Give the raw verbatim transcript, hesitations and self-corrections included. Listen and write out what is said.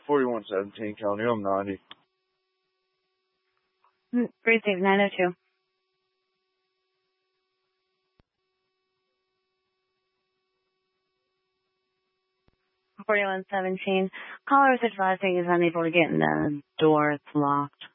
forty-one seventeen, County. I'm ninety. Receive nine oh two. forty-one seventeen. Caller is advising is unable to get in the door. It's locked.